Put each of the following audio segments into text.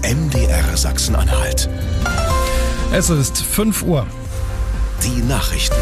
MDR Sachsen-Anhalt. Es ist 5 Uhr. Die Nachrichten.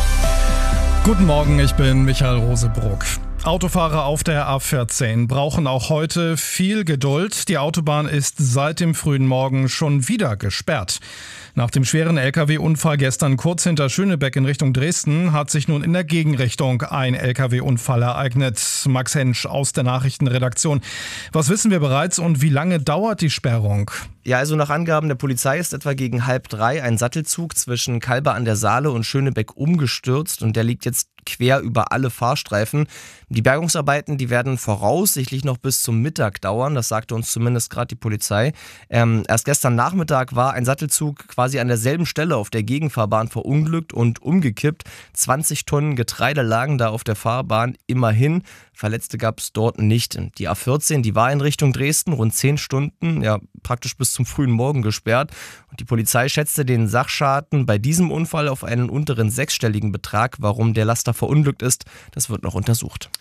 Guten Morgen, ich bin Michael Rosebruck. Autofahrer auf der A14 brauchen auch heute viel Geduld. Die Autobahn ist seit dem frühen Morgen schon wieder gesperrt. Nach dem schweren Lkw-Unfall gestern kurz hinter Schönebeck in Richtung Dresden hat sich nun in der Gegenrichtung ein Lkw-Unfall ereignet. Max Hensch aus der Nachrichtenredaktion. Was wissen wir bereits und wie lange dauert die Sperrung? Ja, also nach Angaben der Polizei ist etwa gegen 2:30 ein Sattelzug zwischen Kalbe an der Saale und Schönebeck umgestürzt und der liegt jetzt quer über alle Fahrstreifen. Die Bergungsarbeiten, die werden voraussichtlich noch bis zum Mittag dauern, das sagte uns zumindest gerade die Polizei. Erst gestern Nachmittag war ein Sattelzug quasi an derselben Stelle auf der Gegenfahrbahn verunglückt und umgekippt. 20 Tonnen Getreide lagen da auf der Fahrbahn, immerhin. Verletzte gab es dort nicht. Die A14, die war in Richtung Dresden rund 10 Stunden, ja praktisch bis zum frühen Morgen gesperrt. Und die Polizei schätzte den Sachschaden bei diesem Unfall auf einen unteren 6-stelligen Betrag. Warum der Laster verunglückt ist, das wird noch untersucht.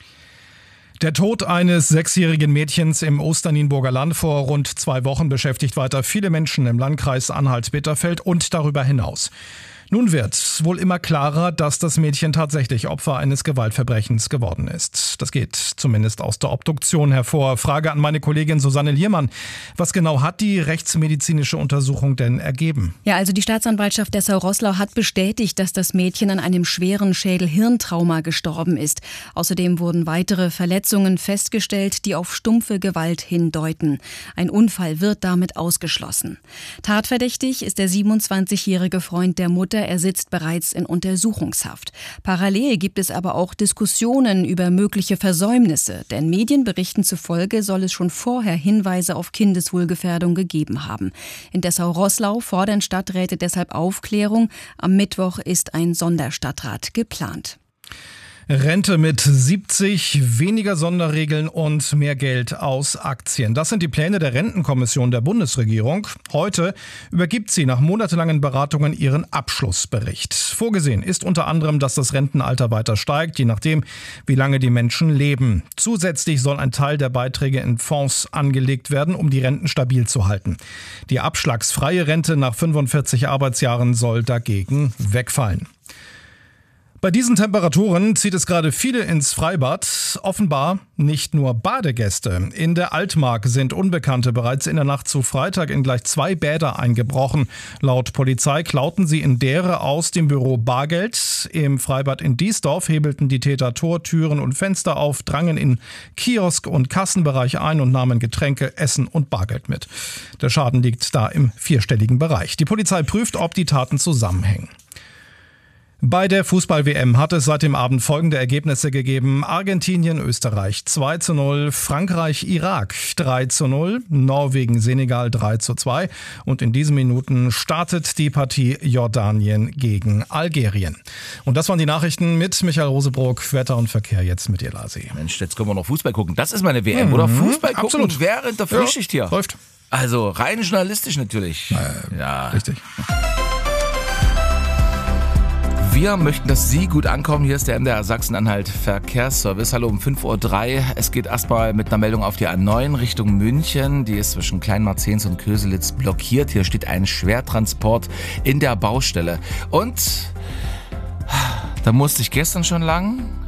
Der Tod eines 6-jährigen Mädchens im Osternienburger Land vor rund 2 Wochen beschäftigt weiter viele Menschen im Landkreis Anhalt-Bitterfeld und darüber hinaus. Nun wird wohl immer klarer, dass das Mädchen tatsächlich Opfer eines Gewaltverbrechens geworden ist. Das geht zumindest aus der Obduktion hervor. Frage an meine Kollegin Susanne Liermann. Was genau hat die rechtsmedizinische Untersuchung denn ergeben? Ja, also die Staatsanwaltschaft Dessau-Roßlau hat bestätigt, dass das Mädchen an einem schweren Schädel-Hirntrauma gestorben ist. Außerdem wurden weitere Verletzungen festgestellt, die auf stumpfe Gewalt hindeuten. Ein Unfall wird damit ausgeschlossen. Tatverdächtig ist der 27-jährige Freund der Mutter. Er sitzt bereits in Untersuchungshaft. Parallel gibt es aber auch Diskussionen über mögliche Versäumnisse. Denn Medienberichten zufolge soll es schon vorher Hinweise auf Kindeswohlgefährdung gegeben haben. In Dessau-Roßlau fordern Stadträte deshalb Aufklärung. Am Mittwoch ist ein Sonderstadtrat geplant. Rente mit 70, weniger Sonderregeln und mehr Geld aus Aktien. Das sind die Pläne der Rentenkommission der Bundesregierung. Heute übergibt sie nach monatelangen Beratungen ihren Abschlussbericht. Vorgesehen ist unter anderem, dass das Rentenalter weiter steigt, je nachdem, wie lange die Menschen leben. Zusätzlich soll ein Teil der Beiträge in Fonds angelegt werden, um die Renten stabil zu halten. Die abschlagsfreie Rente nach 45 Arbeitsjahren soll dagegen wegfallen. Bei diesen Temperaturen zieht es gerade viele ins Freibad. Offenbar nicht nur Badegäste. In der Altmark sind Unbekannte bereits in der Nacht zu Freitag in gleich 2 Bäder eingebrochen. Laut Polizei klauten sie in Dehre aus dem Büro Bargeld. Im Freibad in Diesdorf hebelten die Täter Tor, Türen und Fenster auf, drangen in Kiosk- und Kassenbereich ein und nahmen Getränke, Essen und Bargeld mit. Der Schaden liegt da im 4-stelligen Bereich. Die Polizei prüft, ob die Taten zusammenhängen. Bei der Fußball-WM hat es seit dem Abend folgende Ergebnisse gegeben. Argentinien, Österreich 2:0, Frankreich, Irak 3:0, Norwegen, Senegal 3:2 und in diesen Minuten startet die Partie Jordanien gegen Algerien. Und das waren die Nachrichten mit Michael Rosebruck. Wetter und Verkehr jetzt mit Elasi. Mensch, jetzt können wir noch Fußball gucken. Das ist meine WM, oder? Fußball gucken absolut. Während der Frühschicht hier. Läuft. Also rein journalistisch natürlich. Ja, richtig. Wir möchten, dass Sie gut ankommen. Hier ist der MDR Sachsen-Anhalt Verkehrsservice. Hallo um 5:03 Uhr. Es geht erstmal mit einer Meldung auf die A9 Richtung München. Die ist zwischen Kleinmarzens und Köselitz blockiert. Hier steht ein Schwertransport in der Baustelle. Und da musste ich gestern schon lang.